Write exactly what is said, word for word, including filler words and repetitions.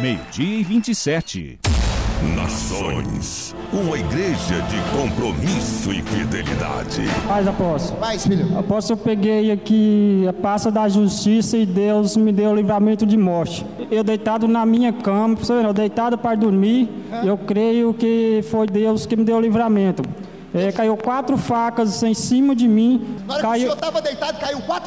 meio-dia e vinte e sete. Nações, uma igreja de compromisso e fidelidade. Paz, apóstolo. Paz, filho. Apóstolo, eu peguei aqui a pasta da justiça e Deus me deu o livramento de morte. Eu deitado na minha cama, eu deitado para dormir, eu creio que foi Deus que me deu o livramento. É, caiu quatro facas em cima de mim. Na hora caiu... que o senhor estava deitado, caiu quatro